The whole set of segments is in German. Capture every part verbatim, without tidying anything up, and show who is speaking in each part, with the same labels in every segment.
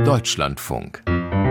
Speaker 1: Deutschlandfunk.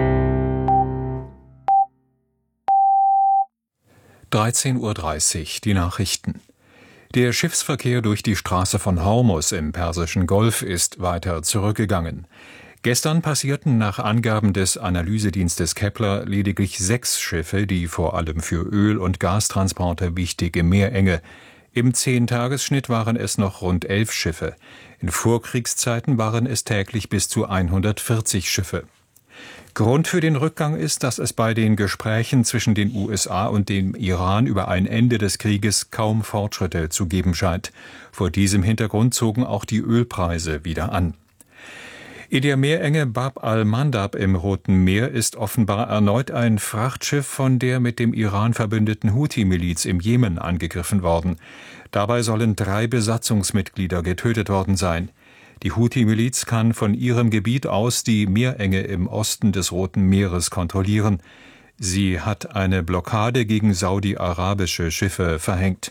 Speaker 2: dreizehn Uhr dreißig, die Nachrichten. Der Schiffsverkehr durch die Straße von Hormuz im Persischen Golf ist weiter zurückgegangen. Gestern passierten nach Angaben des Analysedienstes Kepler lediglich sechs Schiffe, die vor allem für Öl- und Gastransporte wichtige Meerenge. Im Zehntagesschnitt waren es noch rund elf Schiffe. In Vorkriegszeiten waren es täglich bis zu hundertvierzig Schiffe. Grund für den Rückgang ist, dass es bei den Gesprächen zwischen den U S A und dem Iran über ein Ende des Krieges kaum Fortschritte zu geben scheint. Vor diesem Hintergrund zogen auch die Ölpreise wieder an. In der Meerenge Bab al-Mandab im Roten Meer ist offenbar erneut ein Frachtschiff von der mit dem Iran verbündeten Houthi-Miliz im Jemen angegriffen worden. Dabei sollen drei Besatzungsmitglieder getötet worden sein. Die Houthi-Miliz kann von ihrem Gebiet aus die Meerenge im Osten des Roten Meeres kontrollieren. Sie hat eine Blockade gegen saudi-arabische Schiffe verhängt.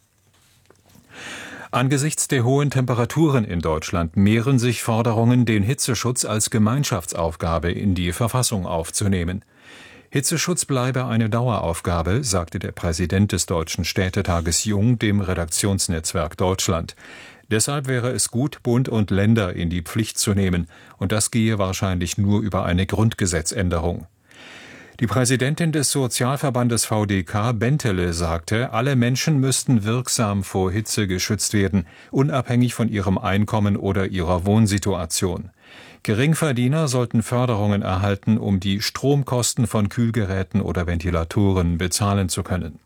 Speaker 2: Angesichts der hohen Temperaturen in Deutschland mehren sich Forderungen, den Hitzeschutz als Gemeinschaftsaufgabe in die Verfassung aufzunehmen. Hitzeschutz bleibe eine Daueraufgabe, sagte der Präsident des Deutschen Städtetages Jung dem Redaktionsnetzwerk Deutschland. Deshalb wäre es gut, Bund und Länder in die Pflicht zu nehmen, und das gehe wahrscheinlich nur über eine Grundgesetzänderung. Die Präsidentin des Sozialverbandes V D K, Bentele, sagte, alle Menschen müssten wirksam vor Hitze geschützt werden, unabhängig von ihrem Einkommen oder ihrer Wohnsituation. Geringverdiener sollten Förderungen erhalten, um die Stromkosten von Kühlgeräten oder Ventilatoren bezahlen zu können.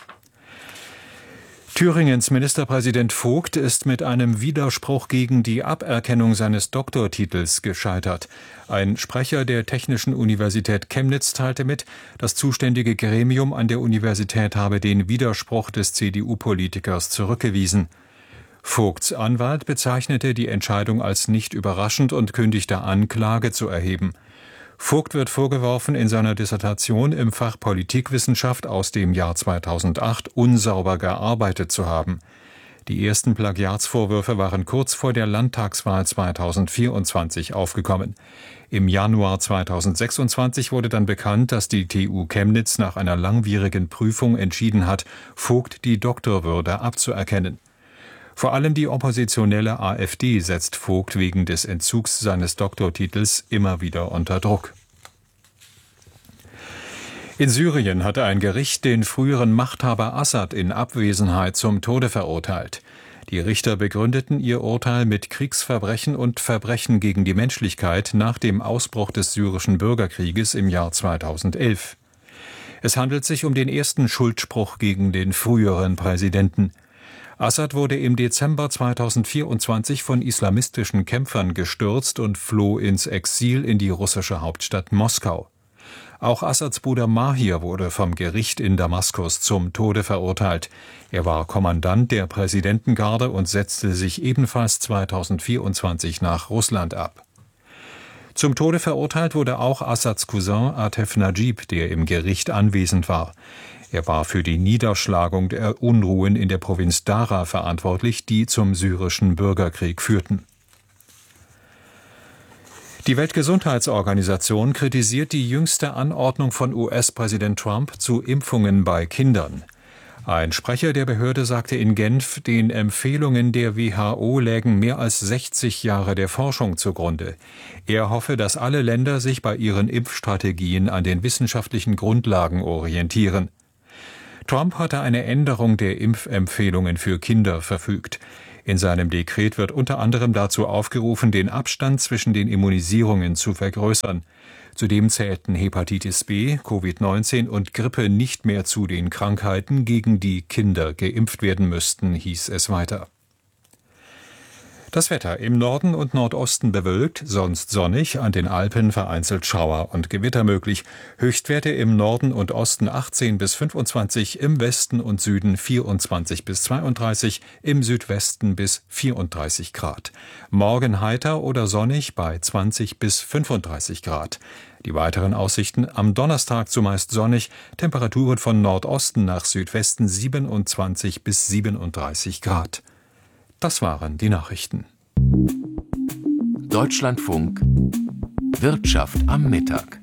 Speaker 2: Thüringens Ministerpräsident Vogt ist mit einem Widerspruch gegen die Aberkennung seines Doktortitels gescheitert. Ein Sprecher der Technischen Universität Chemnitz teilte mit, das zuständige Gremium an der Universität habe den Widerspruch des C D U-Politikers zurückgewiesen. Vogts Anwalt bezeichnete die Entscheidung als nicht überraschend und kündigte an, Klage zu erheben. Vogt wird vorgeworfen, in seiner Dissertation im Fach Politikwissenschaft aus dem Jahr zweitausendacht unsauber gearbeitet zu haben. Die ersten Plagiatsvorwürfe waren kurz vor der Landtagswahl zweitausendvierundzwanzig aufgekommen. Im Januar zweitausendsechsundzwanzig wurde dann bekannt, dass die T U Chemnitz nach einer langwierigen Prüfung entschieden hat, Vogt die Doktorwürde abzuerkennen. Vor allem die oppositionelle AfD setzt Vogt wegen des Entzugs seines Doktortitels immer wieder unter Druck. In Syrien hatte ein Gericht den früheren Machthaber Assad in Abwesenheit zum Tode verurteilt. Die Richter begründeten ihr Urteil mit Kriegsverbrechen und Verbrechen gegen die Menschlichkeit nach dem Ausbruch des syrischen Bürgerkrieges im Jahr zweitausendelf. Es handelt sich um den ersten Schuldspruch gegen den früheren Präsidenten. Assad wurde im Dezember zweitausendvierundzwanzig von islamistischen Kämpfern gestürzt und floh ins Exil in die russische Hauptstadt Moskau. Auch Assads Bruder Mahir wurde vom Gericht in Damaskus zum Tode verurteilt. Er war Kommandant der Präsidentengarde und setzte sich ebenfalls zweitausendvierundzwanzig nach Russland ab. Zum Tode verurteilt wurde auch Assads Cousin Atef Najib, der im Gericht anwesend war. Er war für die Niederschlagung der Unruhen in der Provinz Dara verantwortlich, die zum syrischen Bürgerkrieg führten. Die Weltgesundheitsorganisation kritisiert die jüngste Anordnung von U S-Präsident Trump zu Impfungen bei Kindern. Ein Sprecher der Behörde sagte in Genf, den Empfehlungen der W H O lägen mehr als sechzig Jahre der Forschung zugrunde. Er hoffe, dass alle Länder sich bei ihren Impfstrategien an den wissenschaftlichen Grundlagen orientieren. Trump hatte eine Änderung der Impfempfehlungen für Kinder verfügt. In seinem Dekret wird unter anderem dazu aufgerufen, den Abstand zwischen den Immunisierungen zu vergrößern. Zudem zählten Hepatitis B, Covid neunzehn und Grippe nicht mehr zu den Krankheiten, gegen die Kinder geimpft werden müssten, hieß es weiter. Das Wetter: im Norden und Nordosten bewölkt, sonst sonnig, an den Alpen vereinzelt Schauer und Gewitter möglich. Höchstwerte im Norden und Osten achtzehn bis fünfundzwanzig, im Westen und Süden vierundzwanzig bis zweiunddreißig, im Südwesten bis vierunddreißig Grad. Morgen heiter oder sonnig bei zwanzig bis fünfunddreißig Grad. Die weiteren Aussichten: am Donnerstag zumeist sonnig, Temperaturen von Nordosten nach Südwesten siebenundzwanzig bis siebenunddreißig Grad. Das waren die Nachrichten.
Speaker 1: Deutschlandfunk Wirtschaft am Mittag.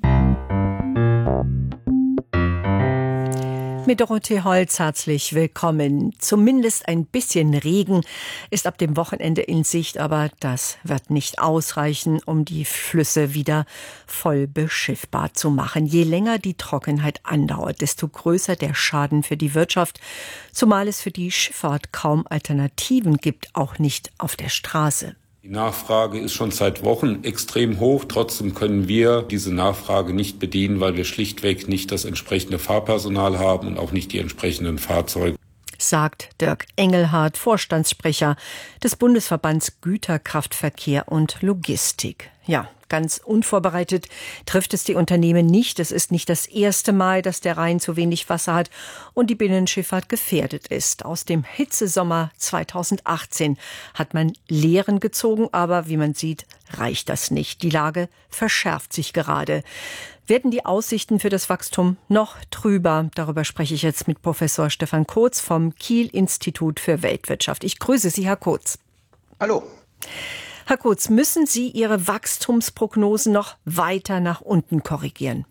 Speaker 3: Mit Dorothee Holz herzlich willkommen. Zumindest ein bisschen Regen ist ab dem Wochenende in Sicht, aber das wird nicht ausreichen, um die Flüsse wieder voll beschiffbar zu machen. Je länger die Trockenheit andauert, desto größer der Schaden für die Wirtschaft, zumal es für die Schifffahrt kaum Alternativen gibt, auch nicht auf der Straße.
Speaker 4: Die Nachfrage ist schon seit Wochen extrem hoch. Trotzdem können wir diese Nachfrage nicht bedienen, weil wir schlichtweg nicht das entsprechende Fahrpersonal haben und auch nicht die entsprechenden Fahrzeuge.
Speaker 3: Sagt Dirk Engelhardt, Vorstandssprecher des Bundesverbands Güterkraftverkehr und Logistik. Ja, ganz unvorbereitet trifft es die Unternehmen nicht. Es ist nicht das erste Mal, dass der Rhein zu wenig Wasser hat und die Binnenschifffahrt gefährdet ist. Aus dem Hitzesommer zweitausendachtzehn hat man Lehren gezogen, aber wie man sieht, reicht das nicht. Die Lage verschärft sich gerade. Werden die Aussichten für das Wachstum noch trüber? Darüber spreche ich jetzt mit Professor Stefan Kotz vom Kiel-Institut für Weltwirtschaft. Ich grüße Sie, Herr Kotz.
Speaker 5: Hallo.
Speaker 3: Herr Kotz, müssen Sie Ihre Wachstumsprognosen noch weiter nach unten korrigieren?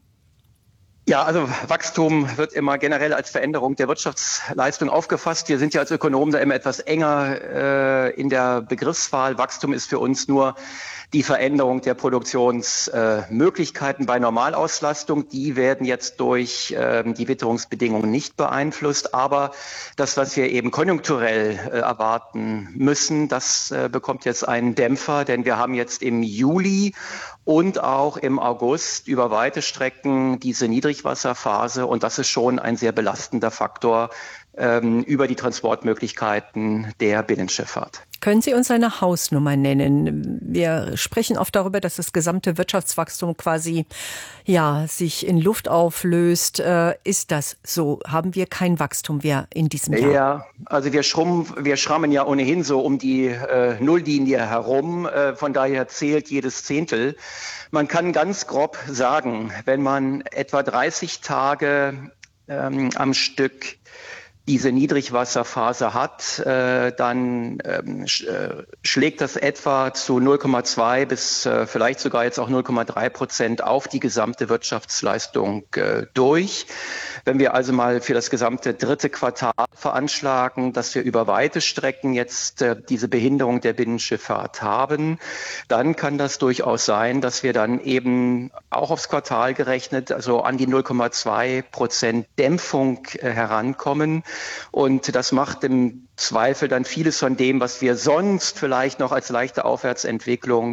Speaker 5: Ja, also Wachstum wird immer generell als Veränderung der Wirtschaftsleistung aufgefasst. Wir sind ja als Ökonomen da immer etwas enger äh, in der Begriffswahl. Wachstum ist für uns nur die Veränderung der Produktionsmöglichkeiten äh, bei Normalauslastung. Die werden jetzt durch äh, die Witterungsbedingungen nicht beeinflusst. Aber das, was wir eben konjunkturell äh, erwarten müssen, das äh, bekommt jetzt einen Dämpfer. Denn wir haben jetzt im Juli und auch im August über weite Strecken diese Niedrigwasserphase. Und das ist schon ein sehr belastender Faktor ähm, über die Transportmöglichkeiten der Binnenschifffahrt.
Speaker 3: Können Sie uns eine Hausnummer nennen? Wir sprechen oft darüber, dass das gesamte Wirtschaftswachstum quasi ja, sich in Luft auflöst. Äh, ist das so? Haben wir kein Wachstum mehr in diesem Jahr?
Speaker 5: Ja, also wir, schrumpf, wir schrammen ja ohnehin so um die äh, Nulllinie herum. Äh, von daher zählt jedes Zehntel. Man kann ganz grob sagen, wenn man etwa dreißig Tage ähm, am Stück diese Niedrigwasserphase hat, äh, dann ähm, sch, äh, schlägt das etwa zu null Komma zwei bis äh, vielleicht sogar jetzt auch null Komma drei Prozent auf die gesamte Wirtschaftsleistung äh, durch. Wenn wir also mal für das gesamte dritte Quartal veranschlagen, dass wir über weite Strecken jetzt äh, diese Behinderung der Binnenschifffahrt haben, dann kann das durchaus sein, dass wir dann eben auch aufs Quartal gerechnet, also an die null Komma zwei Prozent Dämpfung äh, herankommen. Und das macht im Zweifel dann vieles von dem, was wir sonst vielleicht noch als leichte Aufwärtsentwicklung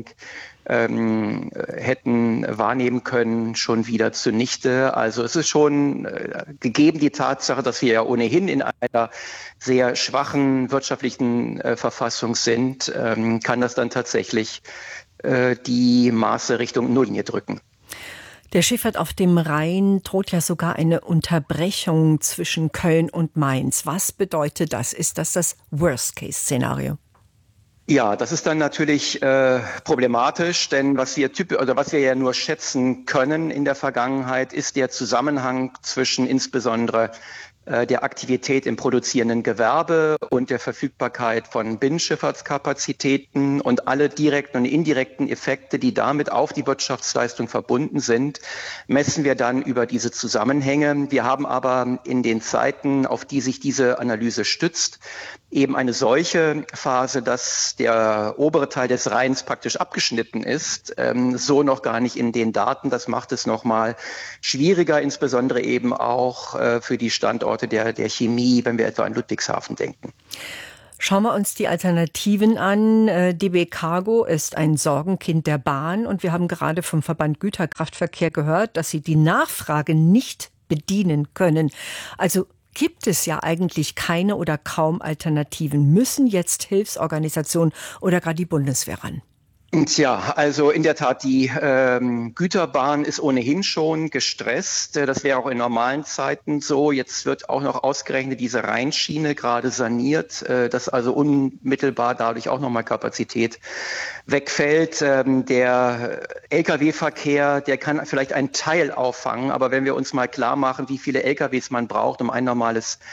Speaker 5: ähm, hätten wahrnehmen können, schon wieder zunichte. Also es ist schon äh, gegeben die Tatsache, dass wir ja ohnehin in einer sehr schwachen wirtschaftlichen äh, Verfassung sind, ähm, kann das dann tatsächlich äh, die Maße Richtung Nulllinie drücken.
Speaker 3: Der Schifffahrt auf dem Rhein droht ja sogar eine Unterbrechung zwischen Köln und Mainz. Was bedeutet das? Ist das das Worst-Case-Szenario?
Speaker 5: Ja, das ist dann natürlich äh, problematisch, denn was wir typisch oder was wir ja nur schätzen können in der Vergangenheit, ist der Zusammenhang zwischen insbesondere der Aktivität im produzierenden Gewerbe und der Verfügbarkeit von Binnenschifffahrtskapazitäten und alle direkten und indirekten Effekte, die damit auf die Wirtschaftsleistung verbunden sind, messen wir dann über diese Zusammenhänge. Wir haben aber in den Zeiten, auf die sich diese Analyse stützt, eben eine solche Phase, dass der obere Teil des Rheins praktisch abgeschnitten ist, ähm, so noch gar nicht in den Daten. Das macht es nochmal schwieriger, insbesondere eben auch äh, für die Standorte Der, der Chemie, wenn wir etwa an Ludwigshafen denken.
Speaker 3: Schauen wir uns die Alternativen an. D B Cargo ist ein Sorgenkind der Bahn und wir haben gerade vom Verband Güterkraftverkehr gehört, dass sie die Nachfrage nicht bedienen können. Also gibt es ja eigentlich keine oder kaum Alternativen. Müssen jetzt Hilfsorganisationen oder gerade die Bundeswehr ran?
Speaker 5: Tja, also in der Tat, die ähm, Güterbahn ist ohnehin schon gestresst. Das wäre auch in normalen Zeiten so. Jetzt wird auch noch ausgerechnet diese Rheinschiene gerade saniert, äh, dass also unmittelbar dadurch auch nochmal Kapazität wegfällt. Ähm, der L K W-Verkehr, der kann vielleicht einen Teil auffangen, aber wenn wir uns mal klar machen, wie viele L K Ws man braucht, um ein normales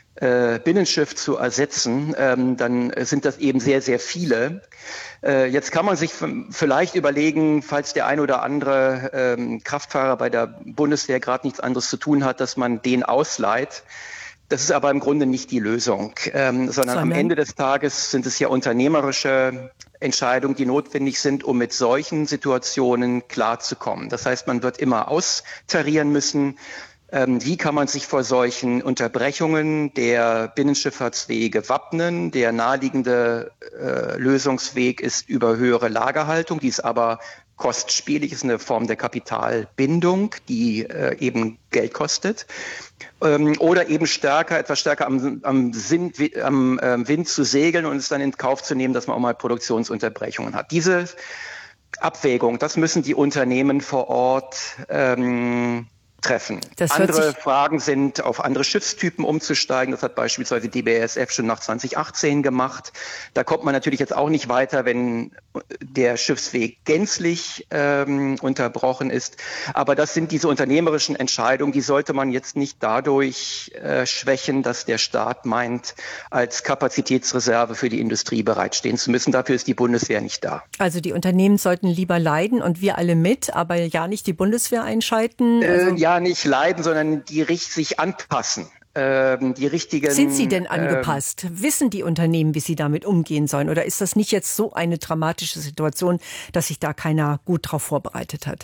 Speaker 5: Binnenschiff zu ersetzen, ähm, dann sind das eben sehr, sehr viele. Äh, jetzt kann man sich vielleicht überlegen, falls der ein oder andere ähm, Kraftfahrer bei der Bundeswehr gerade nichts anderes zu tun hat, dass man den ausleiht. Das ist aber im Grunde nicht die Lösung, ähm, sondern, sondern am Ende des Tages sind es ja unternehmerische Entscheidungen, die notwendig sind, um mit solchen Situationen klarzukommen. Das heißt, man wird immer austarieren müssen, wie kann man sich vor solchen Unterbrechungen der Binnenschifffahrtswege wappnen? Der naheliegende äh, Lösungsweg ist über höhere Lagerhaltung, die ist aber kostspielig, ist eine Form der Kapitalbindung, die äh, eben Geld kostet. Ähm, oder eben stärker, etwas stärker am, am, Sinn, am äh, Wind zu segeln und es dann in Kauf zu nehmen, dass man auch mal Produktionsunterbrechungen hat. Diese Abwägung, das müssen die Unternehmen vor Ort ähm, treffen. Das andere Fragen sind, auf andere Schiffstypen umzusteigen. Das hat beispielsweise die B A S F schon nach zwanzig achtzehn gemacht. Da kommt man natürlich jetzt auch nicht weiter, wenn der Schiffsweg gänzlich ähm, unterbrochen ist. Aber das sind diese unternehmerischen Entscheidungen, die sollte man jetzt nicht dadurch äh, schwächen, dass der Staat meint, als Kapazitätsreserve für die Industrie bereitstehen zu müssen. Dafür ist die Bundeswehr nicht da.
Speaker 3: Also die Unternehmen sollten lieber leiden und wir alle mit, aber ja nicht die Bundeswehr einschalten? Also
Speaker 5: äh, ja, nicht leiden, sondern die sich anpassen. Ähm, die richtigen.
Speaker 3: Sind sie denn angepasst? Ähm, Wissen die Unternehmen, wie sie damit umgehen sollen? Oder ist das nicht jetzt so eine dramatische Situation, dass sich da keiner gut darauf vorbereitet hat?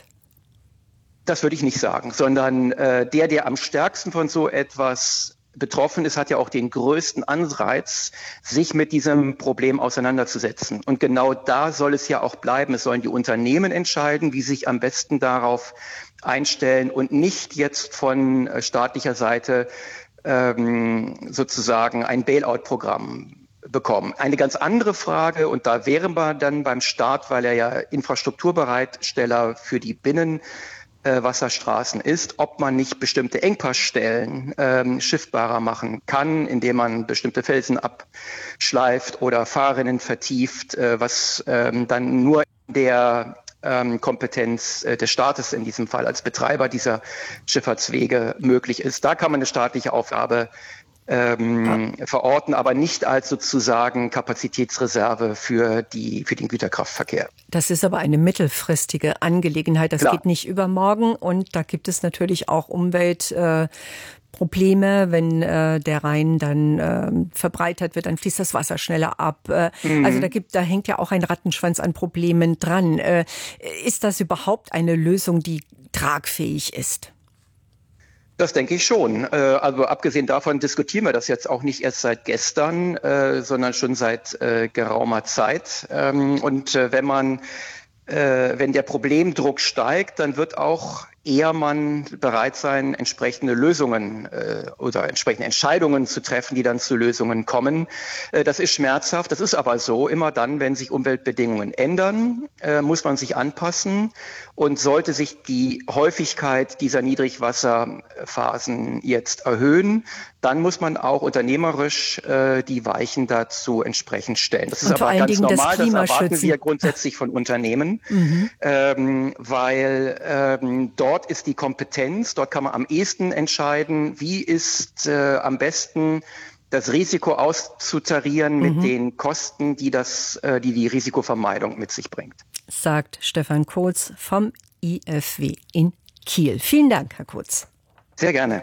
Speaker 5: Das würde ich nicht sagen, sondern äh, der, der am stärksten von so etwas betroffen ist, hat ja auch den größten Anreiz, sich mit diesem Problem auseinanderzusetzen. Und genau da soll es ja auch bleiben. Es sollen die Unternehmen entscheiden, wie sie sich am besten darauf einstellen und nicht jetzt von staatlicher Seite ähm, sozusagen ein Bailout-Programm bekommen. Eine ganz andere Frage, und da wären wir dann beim Staat, weil er ja Infrastrukturbereitsteller für die Binnenwasserstraßen ist, ob man nicht bestimmte Engpassstellen ähm, schiffbarer machen kann, indem man bestimmte Felsen abschleift oder Fahrrinnen vertieft, äh, was ähm, dann nur der Kompetenz des Staates in diesem Fall als Betreiber dieser Schifffahrtswege möglich ist. Da kann man eine staatliche Aufgabe ähm, ja. verorten, aber nicht als sozusagen Kapazitätsreserve für die für den Güterkraftverkehr.
Speaker 3: Das ist aber eine mittelfristige Angelegenheit. Das Klar. geht nicht übermorgen und da gibt es natürlich auch Umwelt. Äh, Probleme, wenn äh, der Rhein dann äh, verbreitert wird, dann fließt das Wasser schneller ab. Äh, mhm. Also da gibt, da hängt ja auch ein Rattenschwanz an Problemen dran. Äh, ist das überhaupt eine Lösung, die tragfähig ist?
Speaker 5: Das denke ich schon. Äh, also abgesehen davon diskutieren wir das jetzt auch nicht erst seit gestern, äh, sondern schon seit äh, geraumer Zeit. Ähm, und äh, wenn man, äh, wenn der Problemdruck steigt, dann wird auch eher man bereit sein, entsprechende Lösungen äh, oder entsprechende Entscheidungen zu treffen, die dann zu Lösungen kommen. Äh, das ist schmerzhaft, das ist aber so. Immer dann, wenn sich Umweltbedingungen ändern, äh, muss man sich anpassen. Und sollte sich die Häufigkeit dieser Niedrigwasserphasen jetzt erhöhen, dann muss man auch unternehmerisch äh, die Weichen dazu entsprechend stellen. Das ist aber ganz normal, das, das erwarten wir grundsätzlich von Unternehmen, mhm. ähm, weil ähm, dort Dort ist die Kompetenz, dort kann man am ehesten entscheiden, wie ist äh, am besten das Risiko auszutarieren mit mhm. den Kosten, die, das, äh, die die Risikovermeidung mit sich bringt.
Speaker 3: Sagt Stefan Kotz vom I F W in Kiel. Vielen Dank, Herr Kotz.
Speaker 5: Sehr gerne.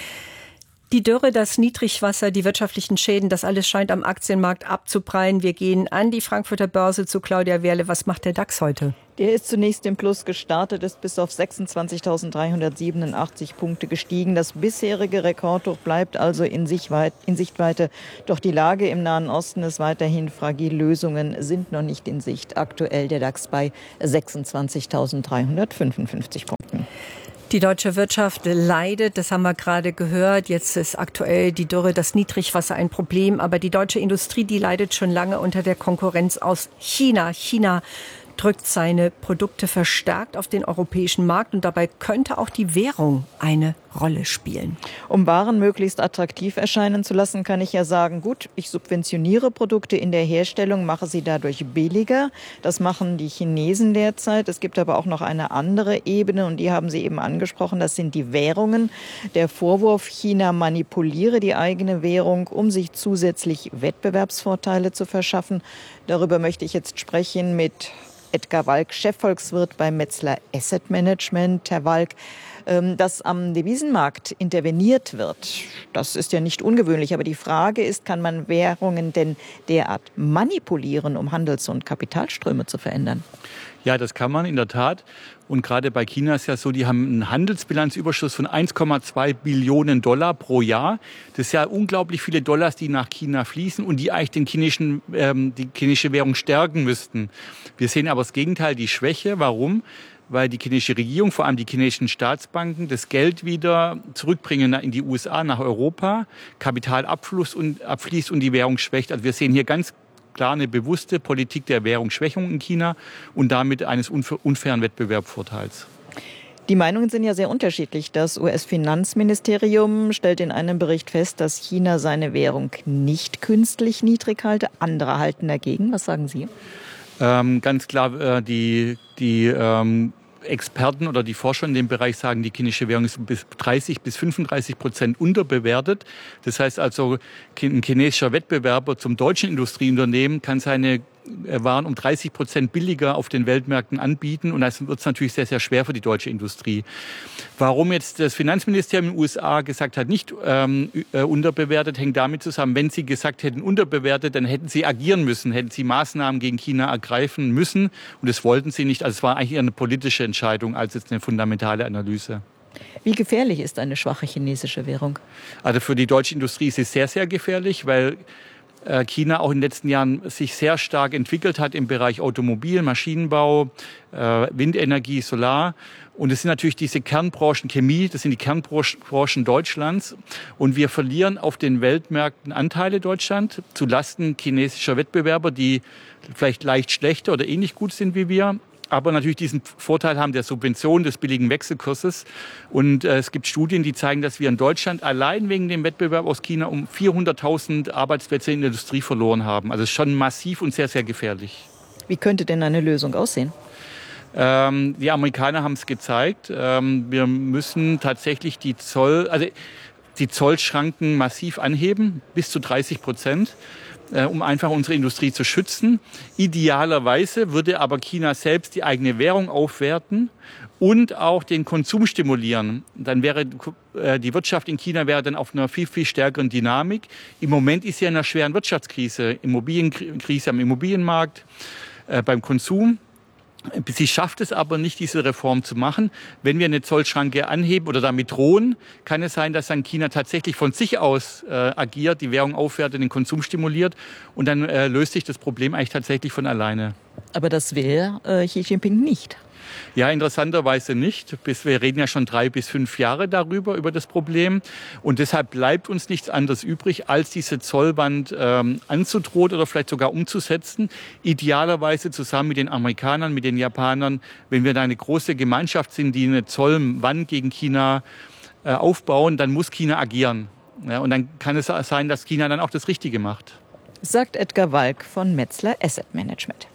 Speaker 3: Die Dürre, das Niedrigwasser, die wirtschaftlichen Schäden, das alles scheint am Aktienmarkt abzuprallen. Wir gehen an die Frankfurter Börse zu Claudia Wehrle. Was macht der DAX heute?
Speaker 6: Der ist zunächst im Plus gestartet, ist bis auf sechsundzwanzigtausenddreihundertsiebenundachtzig Punkte gestiegen. Das bisherige Rekordhoch bleibt also in, Sichtweite, in Sichtweite. Doch die Lage im Nahen Osten ist weiterhin fragil. Lösungen sind noch nicht in Sicht. Aktuell der DAX bei sechsundzwanzigtausenddreihundertfünfundfünfzig Punkten.
Speaker 3: Die deutsche Wirtschaft leidet, das haben wir gerade gehört. Jetzt ist aktuell die Dürre, das Niedrigwasser ein Problem. Aber die deutsche Industrie, die leidet schon lange unter der Konkurrenz aus China. China drückt seine Produkte verstärkt auf den europäischen Markt und dabei könnte auch die Währung eine Rolle spielen.
Speaker 6: Um Waren möglichst attraktiv erscheinen zu lassen, kann ich ja sagen, gut, ich subventioniere Produkte in der Herstellung, mache sie dadurch billiger. Das machen die Chinesen derzeit. Es gibt aber auch noch eine andere Ebene und die haben Sie eben angesprochen, das sind die Währungen. Der Vorwurf, China manipuliere die eigene Währung, um sich zusätzlich Wettbewerbsvorteile zu verschaffen. Darüber möchte ich jetzt sprechen mit Edgar Walk, Chefvolkswirt bei Metzler Asset Management. Herr Walk, dass am Devisenmarkt interveniert wird, das ist ja nicht ungewöhnlich. Aber die Frage ist, kann man Währungen denn derart manipulieren, um Handels- und Kapitalströme zu verändern?
Speaker 7: Ja, das kann man in der Tat. Und gerade bei China ist ja so, die haben einen Handelsbilanzüberschuss von eins Komma zwei Billionen Dollar pro Jahr. Das ist ja unglaublich viele Dollars, die nach China fließen und die eigentlich den chinesischen, ähm, die chinesische Währung stärken müssten. Wir sehen aber das Gegenteil, die Schwäche. Warum? Weil die chinesische Regierung, vor allem die chinesischen Staatsbanken, das Geld wieder zurückbringen in die U S A, nach Europa, Kapital abfließt und, abfließt und die Währung schwächt. Also wir sehen hier ganz klar eine bewusste Politik der Währungsschwächung in China und damit eines unfairen Wettbewerbsvorteils.
Speaker 6: Die Meinungen sind ja sehr unterschiedlich. Das U S-Finanzministerium stellt in einem Bericht fest, dass China seine Währung nicht künstlich niedrig halte. Andere halten dagegen. Was sagen Sie?
Speaker 7: Ähm, ganz klar, äh, die, die ähm, Experten oder die Forscher in dem Bereich sagen, die chinesische Währung ist bis dreißig bis fünfunddreißig Prozent unterbewertet. Das heißt also, ein chinesischer Wettbewerber zum deutschen Industrieunternehmen kann seine Waren um dreißig Prozent billiger auf den Weltmärkten anbieten. Und das wird es natürlich sehr, sehr schwer für die deutsche Industrie. Warum jetzt das Finanzministerium in den U S A gesagt hat, nicht ähm, äh, unterbewertet, hängt damit zusammen, wenn sie gesagt hätten, unterbewertet, dann hätten sie agieren müssen, hätten sie Maßnahmen gegen China ergreifen müssen. Und das wollten sie nicht. Also es war eigentlich eine politische Entscheidung als jetzt eine fundamentale Analyse.
Speaker 6: Wie gefährlich ist eine schwache chinesische Währung?
Speaker 7: Also für die deutsche Industrie ist es sehr, sehr gefährlich, weil China auch in den letzten Jahren sich sehr stark entwickelt hat im Bereich Automobil, Maschinenbau, Windenergie, Solar. Und es sind natürlich diese Kernbranchen Chemie, das sind die Kernbranchen Deutschlands. Und wir verlieren auf den Weltmärkten Anteile Deutschland zu Lasten chinesischer Wettbewerber, die vielleicht leicht schlechter oder ähnlich gut sind wie wir. Aber natürlich diesen Vorteil haben der Subvention des billigen Wechselkurses. Und äh, es gibt Studien, die zeigen, dass wir in Deutschland allein wegen dem Wettbewerb aus China um vierhunderttausend Arbeitsplätze in der Industrie verloren haben. Also es ist schon massiv und sehr, sehr gefährlich.
Speaker 6: Wie könnte denn eine Lösung aussehen?
Speaker 7: Ähm, die Amerikaner haben es gezeigt. Ähm, wir müssen tatsächlich die Zoll, also die Zollschranken massiv anheben, bis zu dreißig Prozent. Um einfach unsere Industrie zu schützen. Idealerweise würde aber China selbst die eigene Währung aufwerten und auch den Konsum stimulieren. Dann wäre die Wirtschaft in China wäre dann auf einer viel, viel stärkeren Dynamik. Im Moment ist ja in einer schweren Wirtschaftskrise, Immobilienkrise am Immobilienmarkt, äh, beim Konsum. Sie schafft es aber nicht, diese Reform zu machen. Wenn wir eine Zollschranke anheben oder damit drohen, kann es sein, dass dann China tatsächlich von sich aus äh, agiert, die Währung aufwertet, den Konsum stimuliert und dann äh, löst sich das Problem eigentlich tatsächlich von alleine.
Speaker 6: Aber das will äh, Xi Jinping nicht.
Speaker 7: Ja, interessanterweise nicht. Wir reden ja schon drei bis fünf Jahre darüber, über das Problem. Und deshalb bleibt uns nichts anderes übrig, als diese Zollwand ähm, anzudrohen oder vielleicht sogar umzusetzen. Idealerweise zusammen mit den Amerikanern, mit den Japanern, wenn wir da eine große Gemeinschaft sind, die eine Zollwand gegen China äh, aufbauen, dann muss China agieren. Ja, und dann kann es sein, dass China dann auch das Richtige macht.
Speaker 6: Sagt Edgar Walk von Metzler Asset Management.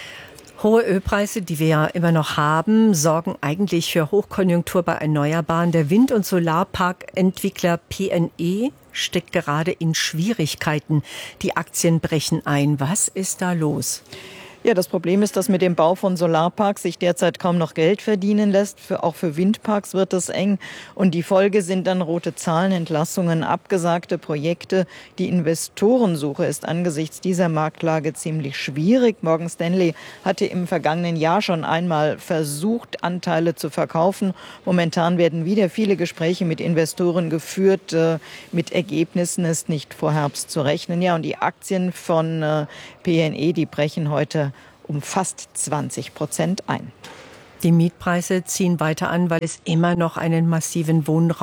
Speaker 3: Hohe Ölpreise, die wir ja immer noch haben, sorgen eigentlich für Hochkonjunktur bei Erneuerbaren. Der Wind- und Solarparkentwickler P N E steckt gerade in Schwierigkeiten. Die Aktien brechen ein. Was ist da los?
Speaker 6: Ja, das Problem ist, dass mit dem Bau von Solarparks sich derzeit kaum noch Geld verdienen lässt. Für, auch für Windparks wird es eng. Und die Folge sind dann rote Zahlen, Entlassungen, abgesagte Projekte. Die Investorensuche ist angesichts dieser Marktlage ziemlich schwierig. Morgan Stanley hatte im vergangenen Jahr schon einmal versucht, Anteile zu verkaufen. Momentan werden wieder viele Gespräche mit Investoren geführt. Mit Ergebnissen ist nicht vor Herbst zu rechnen. Ja, und die Aktien von P N E, die brechen heute um fast zwanzig Prozent ein.
Speaker 3: Die Mietpreise ziehen weiter an, weil es immer noch einen massiven Wohnraum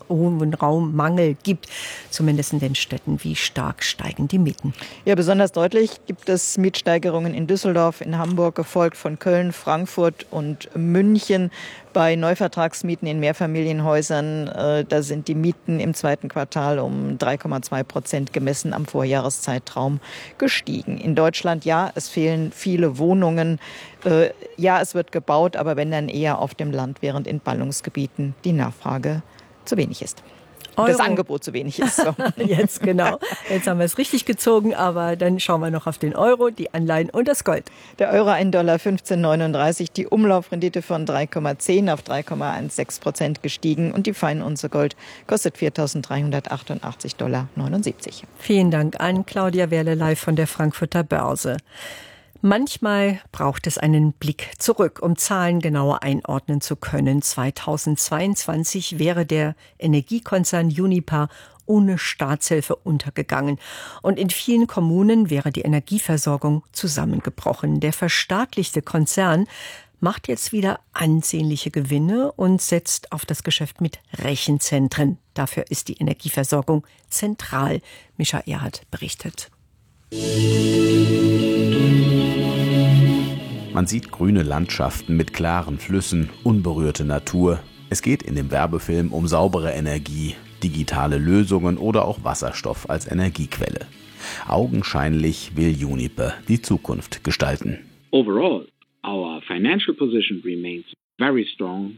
Speaker 3: Wohnraummangel gibt, zumindest in den Städten. Wie stark steigen die Mieten?
Speaker 6: Ja, besonders deutlich gibt es Mietsteigerungen in Düsseldorf, in Hamburg, gefolgt von Köln, Frankfurt und München. Bei Neuvertragsmieten in Mehrfamilienhäusern, äh, da sind die Mieten im zweiten Quartal um drei Komma zwei Prozent gemessen am Vorjahreszeitraum gestiegen. In Deutschland, ja, es fehlen viele Wohnungen. Äh, ja, es wird gebaut, aber wenn dann eher auf dem Land, während in Ballungsgebieten die Nachfrage zu wenig ist.
Speaker 3: Euro.
Speaker 6: Das Angebot zu wenig ist. So.
Speaker 3: Jetzt genau. Jetzt haben wir es richtig gezogen, aber dann schauen wir noch auf den Euro, die Anleihen und das Gold.
Speaker 6: Der Euro ein Dollar fünfzehn Komma neununddreißig, die Umlaufrendite von drei Komma zehn auf drei Komma sechzehn Prozent gestiegen und die Feinunze Gold kostet viertausenddreihundertachtundachtzig Dollar neunundsiebzig.
Speaker 3: Vielen Dank an Claudia Werle live von der Frankfurter Börse. Manchmal braucht es einen Blick zurück, um Zahlen genauer einordnen zu können. zweitausendzweiundzwanzig wäre der Energiekonzern Uniper ohne Staatshilfe untergegangen. Und in vielen Kommunen wäre die Energieversorgung zusammengebrochen. Der verstaatlichte Konzern macht jetzt wieder ansehnliche Gewinne und setzt auf das Geschäft mit Rechenzentren. Dafür ist die Energieversorgung zentral. Mischa Erhardt berichtet.
Speaker 1: Man sieht grüne Landschaften mit klaren Flüssen, unberührte Natur. Es geht in dem Werbefilm um saubere Energie, digitale Lösungen oder auch Wasserstoff als Energiequelle. Augenscheinlich will Uniper die Zukunft gestalten.
Speaker 8: Overall, our financial position remains very strong.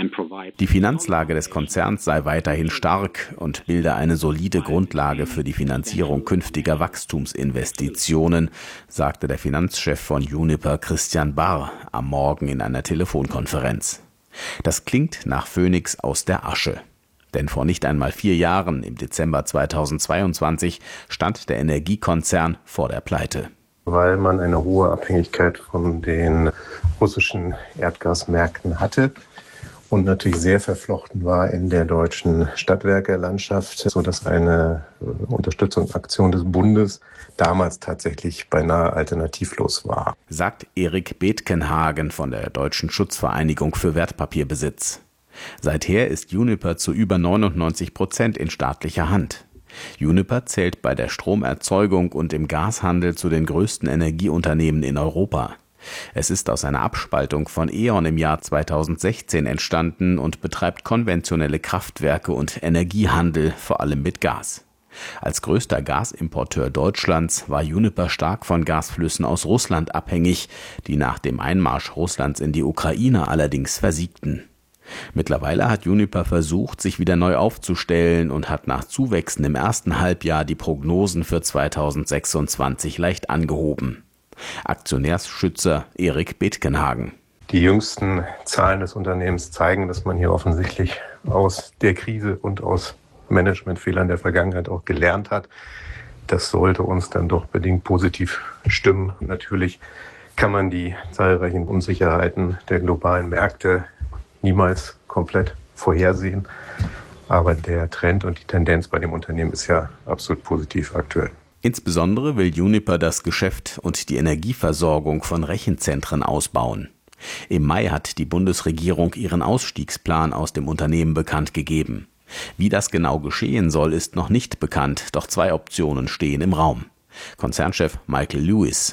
Speaker 1: Die Finanzlage des Konzerns sei weiterhin stark und bilde eine solide Grundlage für die Finanzierung künftiger Wachstumsinvestitionen, sagte der Finanzchef von Uniper Christian Barr am Morgen in einer Telefonkonferenz. Das klingt nach Phönix aus der Asche. Denn vor nicht einmal vier Jahren, im Dezember zweitausendzweiundzwanzig, stand der Energiekonzern vor der Pleite.
Speaker 9: Weil man eine hohe Abhängigkeit von den russischen Erdgasmärkten hatte und natürlich sehr verflochten war in der deutschen Stadtwerkelandschaft, sodass eine Unterstützungsaktion des Bundes damals tatsächlich beinahe alternativlos war.
Speaker 1: Sagt Erik Bethkenhagen von der Deutschen Schutzvereinigung für Wertpapierbesitz. Seither ist Uniper zu über neunundneunzig Prozent in staatlicher Hand. Uniper zählt bei der Stromerzeugung und im Gashandel zu den größten Energieunternehmen in Europa. Es ist aus einer Abspaltung von E.ON im Jahr zweitausendsechzehn entstanden und betreibt konventionelle Kraftwerke und Energiehandel, vor allem mit Gas. Als größter Gasimporteur Deutschlands war Uniper stark von Gasflüssen aus Russland abhängig, die nach dem Einmarsch Russlands in die Ukraine allerdings versiegten. Mittlerweile hat Uniper versucht, sich wieder neu aufzustellen und hat nach Zuwächsen im ersten Halbjahr die Prognosen für zweitausendsechsundzwanzig leicht angehoben. Aktionärsschützer Erik Bethkenhagen.
Speaker 9: Die jüngsten Zahlen des Unternehmens zeigen, dass man hier offensichtlich aus der Krise und aus Managementfehlern der Vergangenheit auch gelernt hat. Das sollte uns dann doch bedingt positiv stimmen. Natürlich kann man die zahlreichen Unsicherheiten der globalen Märkte niemals komplett vorhersehen. Aber der Trend und die Tendenz bei dem Unternehmen ist ja absolut positiv aktuell.
Speaker 1: Insbesondere will Uniper das Geschäft und die Energieversorgung von Rechenzentren ausbauen. Im Mai hat die Bundesregierung ihren Ausstiegsplan aus dem Unternehmen bekannt gegeben. Wie das genau geschehen soll, ist noch nicht bekannt, doch zwei Optionen stehen im Raum. Konzernchef Michael Lewis.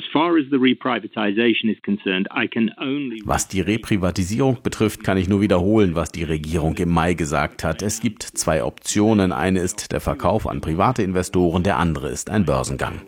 Speaker 1: Was die Reprivatisierung betrifft, kann ich nur wiederholen, was die Regierung im Mai gesagt hat. Es gibt zwei Optionen. Eine ist der Verkauf an private Investoren, der andere ist ein Börsengang.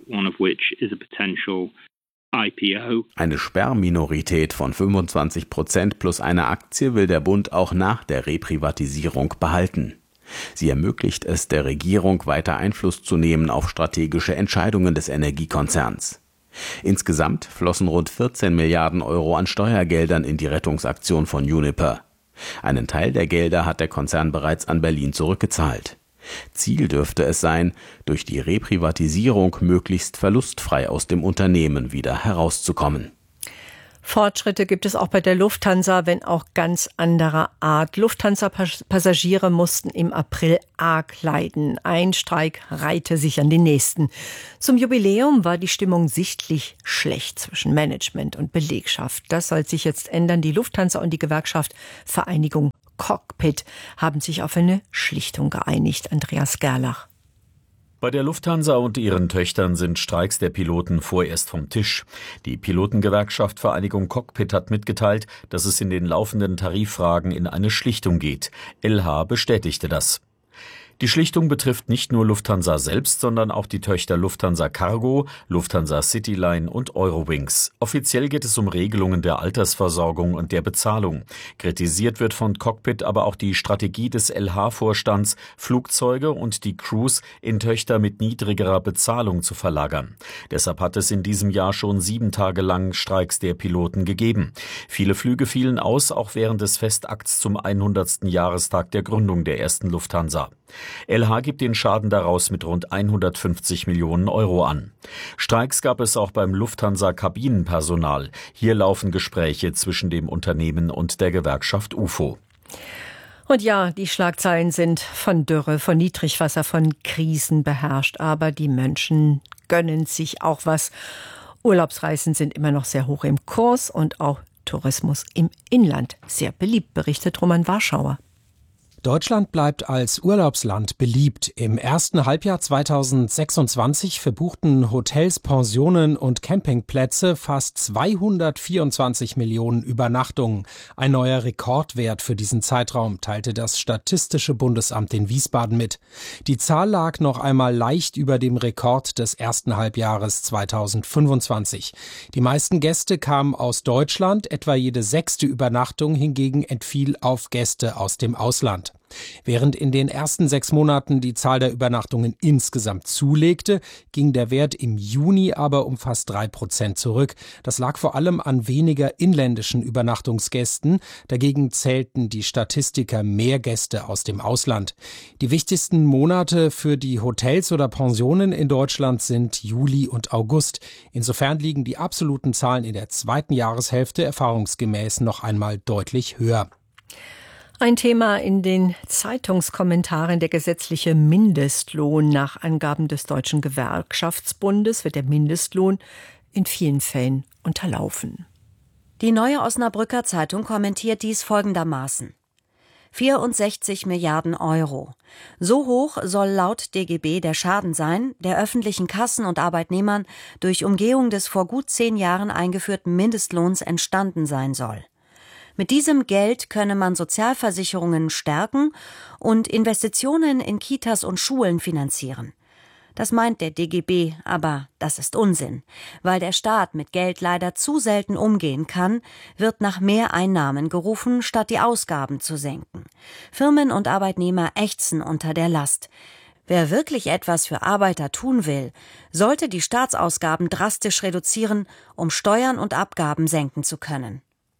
Speaker 1: Eine Sperrminorität von fünfundzwanzig Prozent plus eine Aktie will der Bund auch nach der Reprivatisierung behalten. Sie ermöglicht es der Regierung, weiter Einfluss zu nehmen auf strategische Entscheidungen des Energiekonzerns. Insgesamt flossen rund vierzehn Milliarden Euro an Steuergeldern in die Rettungsaktion von Uniper. Einen Teil der Gelder hat der Konzern bereits an Berlin zurückgezahlt. Ziel dürfte es sein, durch die Reprivatisierung möglichst verlustfrei aus dem Unternehmen wieder herauszukommen.
Speaker 3: Fortschritte gibt es auch bei der Lufthansa, wenn auch ganz anderer Art. Lufthansa-Passagiere mussten im April arg leiden. Ein Streik reihte sich an den nächsten. Zum Jubiläum war die Stimmung sichtlich schlecht zwischen Management und Belegschaft. Das soll sich jetzt ändern. Die Lufthansa und die Gewerkschaft Vereinigung Cockpit haben sich auf eine Schlichtung geeinigt. Andreas Gerlach.
Speaker 10: Bei der Lufthansa und ihren Töchtern sind Streiks der Piloten vorerst vom Tisch. Die Pilotengewerkschaft Vereinigung Cockpit hat mitgeteilt, dass es in den laufenden Tariffragen in eine Schlichtung geht. L H bestätigte das. Die Schlichtung betrifft nicht nur Lufthansa selbst, sondern auch die Töchter Lufthansa Cargo, Lufthansa Cityline und Eurowings. Offiziell geht es um Regelungen der Altersversorgung und der Bezahlung. Kritisiert wird von Cockpit aber auch die Strategie des L H-Vorstands, Flugzeuge und die Crews in Töchter mit niedrigerer Bezahlung zu verlagern. Deshalb hat es in diesem Jahr schon sieben Tage lang Streiks der Piloten gegeben. Viele Flüge fielen aus, auch während des Festakts zum hundertsten Jahrestag der Gründung der ersten Lufthansa. L H gibt den Schaden daraus mit rund hundertfünfzig Millionen Euro an. Streiks gab es auch beim Lufthansa-Kabinenpersonal. Hier laufen Gespräche zwischen dem Unternehmen und der Gewerkschaft U F O.
Speaker 3: Und ja, die Schlagzeilen sind von Dürre, von Niedrigwasser, von Krisen beherrscht. Aber die Menschen gönnen sich auch was. Urlaubsreisen sind immer noch sehr hoch im Kurs und auch Tourismus im Inland sehr beliebt, berichtet Roman Warschauer.
Speaker 11: Deutschland bleibt als Urlaubsland beliebt. Im ersten Halbjahr zweitausendsechsundzwanzig verbuchten Hotels, Pensionen und Campingplätze fast zweihundertvierundzwanzig Millionen Übernachtungen. Ein neuer Rekordwert für diesen Zeitraum, teilte das Statistische Bundesamt in Wiesbaden mit. Die Zahl lag noch einmal leicht über dem Rekord des ersten Halbjahres zweitausendfünfundzwanzig. Die meisten Gäste kamen aus Deutschland, etwa jede sechste Übernachtung hingegen entfiel auf Gäste aus dem Ausland. Während in den ersten sechs Monaten die Zahl der Übernachtungen insgesamt zulegte, ging der Wert im Juni aber um fast drei Prozent zurück. Das lag vor allem an weniger inländischen Übernachtungsgästen. Dagegen zählten die Statistiker mehr Gäste aus dem Ausland. Die wichtigsten Monate für die Hotels oder Pensionen in Deutschland sind Juli und August. Insofern liegen die absoluten Zahlen in der zweiten Jahreshälfte erfahrungsgemäß noch einmal deutlich höher.
Speaker 3: Ein Thema in den Zeitungskommentaren: der gesetzliche Mindestlohn. Nach Angaben des Deutschen Gewerkschaftsbundes wird der Mindestlohn in vielen Fällen unterlaufen.
Speaker 12: Die Neue Osnabrücker Zeitung kommentiert dies folgendermaßen: vierundsechzig Milliarden Euro. So hoch soll laut D G B der Schaden sein, der öffentlichen Kassen und Arbeitnehmern durch Umgehung des vor gut zehn Jahren eingeführten Mindestlohns entstanden sein soll. Mit diesem Geld könne man Sozialversicherungen stärken und Investitionen in Kitas und Schulen finanzieren. Das meint der D G B, aber das ist Unsinn. Weil der Staat mit Geld leider zu selten umgehen kann, wird nach mehr Einnahmen gerufen, statt die Ausgaben zu senken. Firmen und Arbeitnehmer ächzen unter der Last. Wer wirklich etwas für Arbeiter tun will, sollte die Staatsausgaben drastisch reduzieren, um Steuern und Abgaben senken zu können.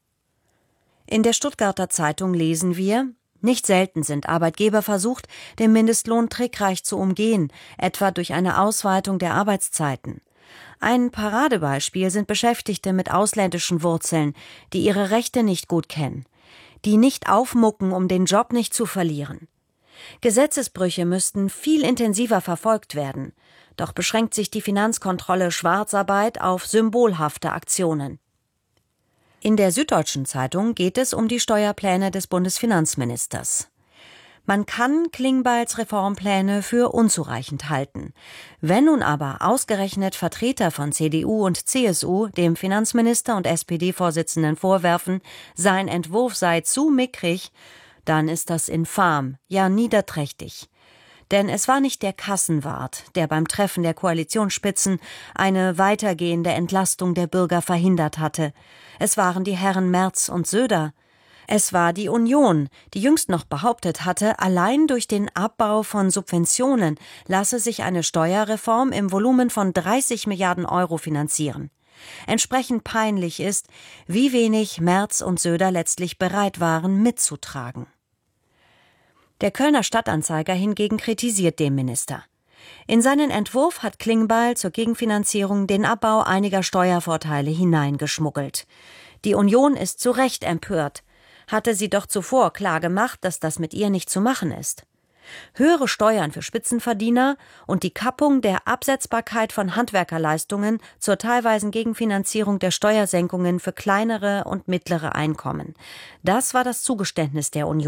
Speaker 12: In der Stuttgarter Zeitung lesen wir: Nicht selten sind Arbeitgeber versucht, den Mindestlohn trickreich zu umgehen, etwa durch eine Ausweitung der Arbeitszeiten. Ein Paradebeispiel sind Beschäftigte mit ausländischen Wurzeln, die ihre Rechte nicht gut kennen, die nicht aufmucken, um den Job nicht zu verlieren. Gesetzesbrüche müssten viel intensiver verfolgt werden, doch beschränkt sich die Finanzkontrolle Schwarzarbeit auf symbolhafte Aktionen. In der Süddeutschen Zeitung geht es um die Steuerpläne des Bundesfinanzministers. Man kann Klingbeils Reformpläne für unzureichend halten. Wenn nun aber ausgerechnet Vertreter von C D U und C S U dem Finanzminister und S P D-Vorsitzenden vorwerfen, sein Entwurf sei zu mickrig, dann ist das infam, ja niederträchtig. Denn es war nicht der Kassenwart, der beim Treffen der Koalitionsspitzen eine weitergehende Entlastung der Bürger verhindert hatte. Es waren die Herren Merz und Söder. Es war die Union, die jüngst noch behauptet hatte, allein durch den Abbau von Subventionen lasse sich eine Steuerreform im Volumen von dreißig Milliarden Euro finanzieren. Entsprechend peinlich ist, wie wenig Merz und Söder letztlich bereit waren, mitzutragen. Der Kölner Stadtanzeiger hingegen kritisiert den Minister. In seinen Entwurf hat Klingbeil zur Gegenfinanzierung den Abbau einiger Steuervorteile hineingeschmuggelt. Die Union ist zu Recht empört. Hatte sie doch zuvor klar gemacht, dass das mit ihr nicht zu machen ist. Höhere Steuern für Spitzenverdiener und die Kappung der Absetzbarkeit von Handwerkerleistungen zur teilweisen Gegenfinanzierung der Steuersenkungen für kleinere und mittlere Einkommen. Das war das Zugeständnis der Union.